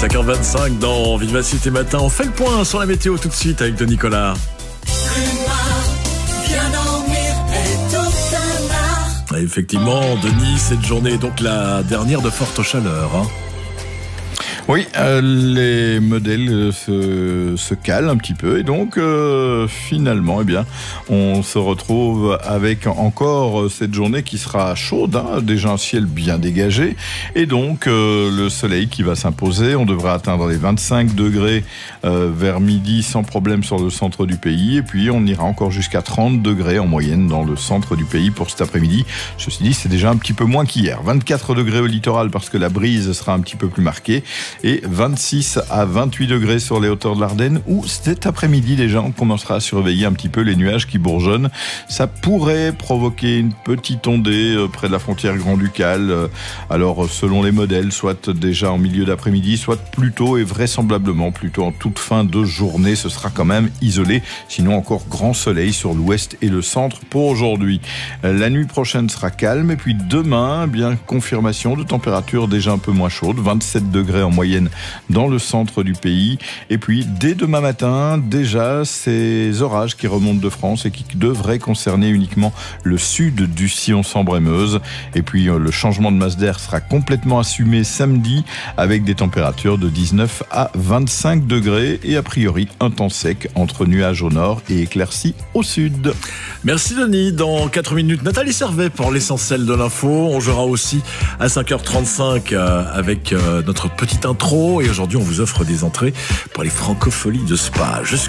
5h25 dans Vivacité Matin. On fait le point sur la météo tout de suite avec Denis Collard. Et effectivement, Denis, cette journée est donc la dernière de forte chaleur. Oui, les modèles se calent un petit peu et donc finalement, on se retrouve avec encore cette journée qui sera chaude, déjà un ciel bien dégagé et donc le soleil qui va s'imposer. On devrait atteindre les 25 degrés vers midi sans problème sur le centre du pays et puis on ira encore jusqu'à 30 degrés en moyenne dans le centre du pays pour cet après-midi. Ceci dit, c'est déjà un petit peu moins qu'hier. 24 degrés au littoral parce que la brise sera un petit peu plus marquée. Et 26 à 28 degrés sur les hauteurs de l'Ardenne où cet après-midi déjà on commencera à surveiller un petit peu les nuages qui bourgeonnent. Ça pourrait provoquer une petite ondée près de la frontière Grand-Ducal. Alors selon les modèles, soit déjà en milieu d'après-midi, soit plus tôt et vraisemblablement plutôt en toute fin de journée. Ce sera quand même isolé. Sinon encore grand soleil sur l'ouest et le centre pour aujourd'hui. La nuit prochaine sera calme et puis demain, confirmation de température déjà un peu moins chaude. 27 degrés en moyenne dans le centre du pays. Et puis, dès demain matin, déjà, ces orages qui remontent de France et qui devraient concerner uniquement le sud du Sillon-Sambre-et-Meuse. Et puis, le changement de masse d'air sera complètement assumé samedi avec des températures de 19 à 25 degrés et a priori un temps sec entre nuages au nord et éclaircies au sud. Merci Denis. Dans 4 minutes, Nathalie Servet pour l'essentiel de l'info. On jouera aussi à 5h35 avec notre petite intro. Et aujourd'hui, on vous offre des entrées pour les Francopholies de Spa.